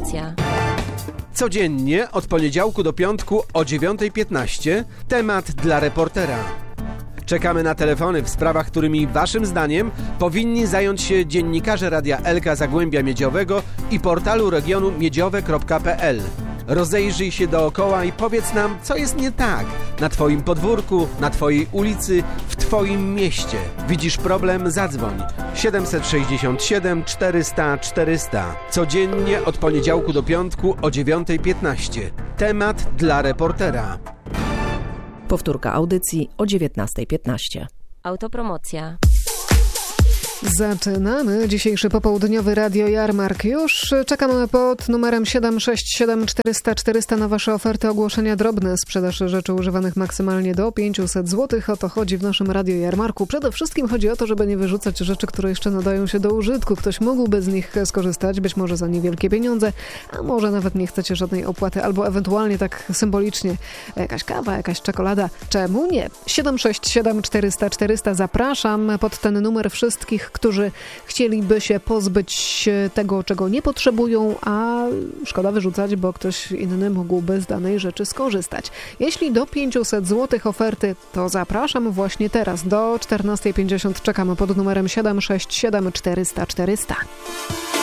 Autopromocja. Codziennie od poniedziałku do piątku o 9:15 temat dla reportera. Czekamy na telefony w sprawach, którymi waszym zdaniem powinni zająć się dziennikarze Radia Elka Zagłębia Miedziowego i portalu regionu miedziowe.pl. Rozejrzyj się dookoła i powiedz nam, co jest nie tak na twoim podwórku, na twojej ulicy, w twoim mieście. Widzisz problem? Zadzwoń. 767 400 400. Codziennie od poniedziałku do piątku o 9:15. Temat dla reportera. Powtórka audycji o 19:15. Autopromocja. Zaczynamy dzisiejszy popołudniowy radiojarmark. Już czekamy pod numerem 767 400 400 na wasze oferty, ogłoszenia drobne, sprzedaż rzeczy używanych maksymalnie do 500 zł. O to chodzi w naszym radiojarmarku. Przede wszystkim chodzi o to, żeby nie wyrzucać rzeczy, które jeszcze nadają się do użytku. Ktoś mógłby z nich skorzystać, być może za niewielkie pieniądze, a może nawet nie chcecie żadnej opłaty, albo ewentualnie tak symbolicznie jakaś kawa, jakaś czekolada. Czemu nie? 767 400 400. Zapraszam pod ten numer wszystkich, którzy chcieliby się pozbyć tego, czego nie potrzebują, a szkoda wyrzucać, bo ktoś inny mógłby z danej rzeczy skorzystać. Jeśli do 500 zł oferty, to zapraszam właśnie teraz. Do 14:50 czekamy pod numerem 767 400 400.